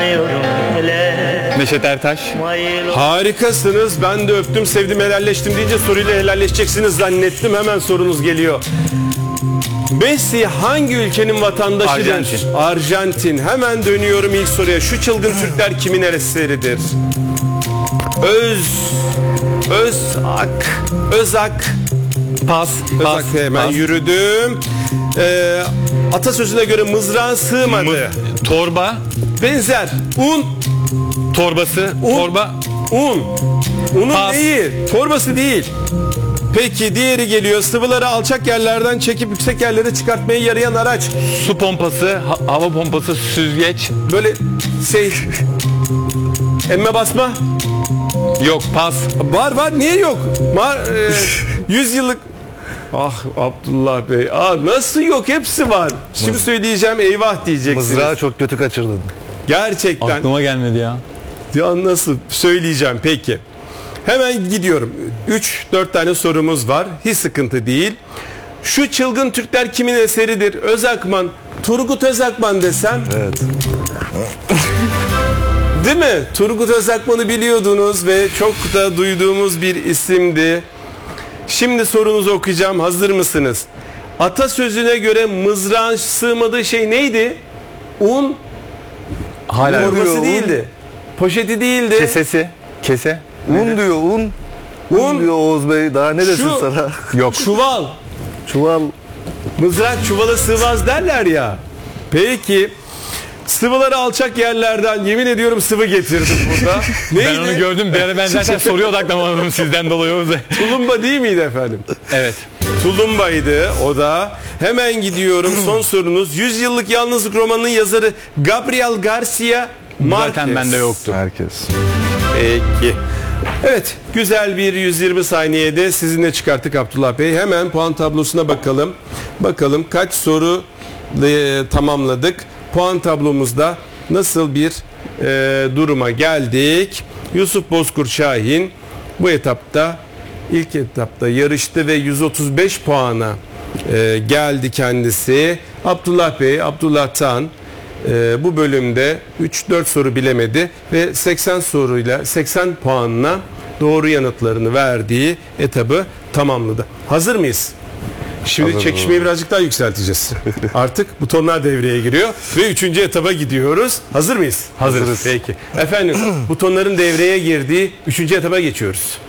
Neşet Ertaş. Harikasınız. Ben de öptüm, sevdim, helalleştim deyince soruyla helalleşeceksiniz zannettim. Hemen sorunuz geliyor. Messi hangi ülkenin vatandaşıdır? Arjantin. Arjantin. Hemen dönüyorum ilk soruya. Şu çılgın Türkler kimin eseridir? Özak. Pas. Özak hemen yürüdüm. Atasözüne göre mızrağın sığmadı. Torba. Benzer. Un. Torbası. Torba. Un. Unun Pas. değil. Torbası değil. Peki diğeri geliyor. Sıvıları alçak yerlerden çekip yüksek yerlere çıkartmaya yarayan araç. Su pompası. Hava pompası. Süzgeç. Böyle emme basma. Yok. Pas. Var. Niye yok? Var. 100 yıllık. Ah Abdullah Bey. Nasıl yok? Hepsi var. Şimdi söyleyeceğim, eyvah diyeceksiniz. Mızrağı çok kötü kaçırdın. Gerçekten. Aklıma gelmedi ya. Ya nasıl? Söyleyeceğim peki. Hemen gidiyorum. 3-4 tane sorumuz var. Hiç sıkıntı değil. Şu çılgın Türkler kimin eseridir? Özakman. Turgut Özakman desem. Evet. Değil mi? Turgut Özakman'ı biliyordunuz ve çok da duyduğumuz bir isimdi. Şimdi sorunuzu okuyacağım. Hazır mısınız? Atasözüne göre mızrağın sığmadığı şey neydi? Un. Hala. Torbası değildi. Poşeti değildi. Kesesi. Kese. Un diyor un. Un diyor Oğuz Bey. Daha ne desin Şu- sana? Yok. Çuval. Çuval. Mızrak çuvala sığmaz derler ya. Peki. Sıvıları alçak yerlerden yemin ediyorum sıvı getirdim burada. Neydi? Ben onu gördüm. Bir ara ben zaten soruya odaklanamadım sizden dolayı. Tulumba değil miydi efendim? Evet. Tulumbaydı o da. Hemen gidiyorum. Son sorunuz. 100 Yıllık Yalnızlık romanının yazarı Gabriel Garcia Marquez. Zaten bende yoktu. Herkes. Peki. Evet, güzel bir 120 saniyede sizinle çıkarttık Abdullah Bey. Hemen puan tablosuna bakalım. Bakalım kaç soru tamamladık. Puan tablomuzda nasıl bir duruma geldik? Yusuf Bozkurt Şahin bu etapta ilk etapta yarıştı ve 135 puana geldi kendisi. Abdullah Bey, Abdullah Tan bu bölümde 3-4 soru bilemedi ve 80 puanla doğru yanıtlarını verdiği etabı tamamladı. Hazır mıyız? Şimdi Hazırım. çekişmeyi birazcık daha yükselteceğiz. Artık butonlar devreye giriyor ve 3. etaba gidiyoruz. Hazır mıyız? Hazırız. Peki. Efendim butonların devreye girdiği 3. etaba geçiyoruz.